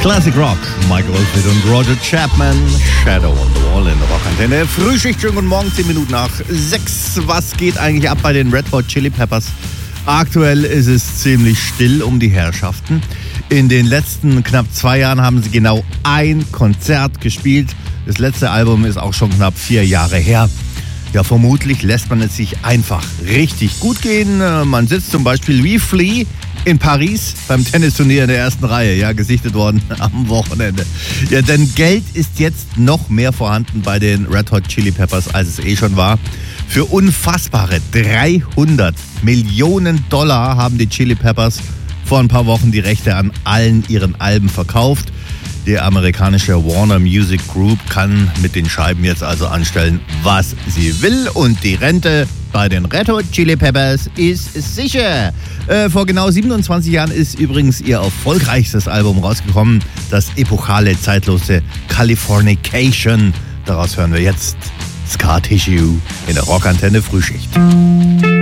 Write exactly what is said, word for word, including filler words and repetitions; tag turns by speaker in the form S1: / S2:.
S1: Classic Rock, Michael Oldfield und Roger Chapman, Shadow on the Wall in der Rockantenne. Frühschicht, schönen guten Morgen, zehn Minuten nach sechs. Was geht eigentlich ab bei den Red Hot Chili Peppers? Aktuell ist es ziemlich still um die Herrschaften. In den letzten knapp zwei Jahren haben sie genau ein Konzert gespielt. Das letzte Album ist auch schon knapp vier Jahre her. Ja, vermutlich lässt man es sich einfach richtig gut gehen. Man sitzt zum Beispiel wie Flea in Paris beim Tennisturnier in der ersten Reihe, ja, gesichtet worden am Wochenende. Ja, denn Geld ist jetzt noch mehr vorhanden bei den Red Hot Chili Peppers, als es eh schon war. Für unfassbare dreihundert Millionen Dollar haben die Chili Peppers vor ein paar Wochen die Rechte an allen ihren Alben verkauft. Die amerikanische Warner Music Group kann mit den Scheiben jetzt also anstellen, was sie will. Und die Rente bei den Red Hot Chili Peppers ist sicher. Äh, vor genau siebenundzwanzig Jahren ist übrigens ihr erfolgreichstes Album rausgekommen. Das epochale, zeitlose Californication. Daraus hören wir jetzt Scar Tissue in der Rockantenne Frühschicht.